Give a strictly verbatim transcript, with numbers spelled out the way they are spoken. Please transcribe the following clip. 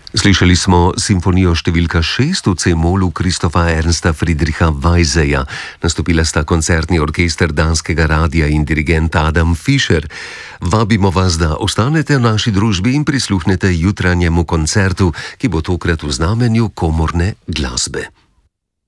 Slišali smo simfonijo številka šest v C-molu Christopha Ernsta Friedricha Weiseja. Nastopila sta koncertni orkester Danskega radia in dirigent Adam Fischer. Vabimo vas, da ostanete v naši družbi in prisluhnete jutranjemu koncertu, ki bo tokrat v znamenju komorne glasbe.